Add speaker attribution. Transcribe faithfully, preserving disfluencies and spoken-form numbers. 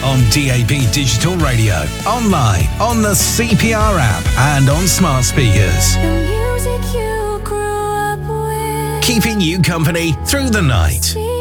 Speaker 1: on D A B Digital Radio, online, on the C P R app, and on smart speakers.
Speaker 2: The music you grew up with.
Speaker 1: Keeping you company through the night.